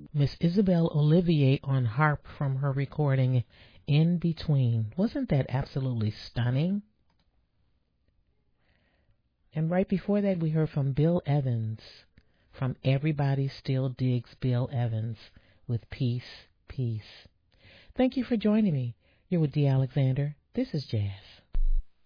Miss Isabel Olivier on harp from her recording In Between. Wasn't that absolutely stunning? And right before that, we heard from Bill Evans from Everybody Still Digs Bill Evans with Peace, Peace. Thank you for joining me. You're with Dee Alexander. This is Jazz.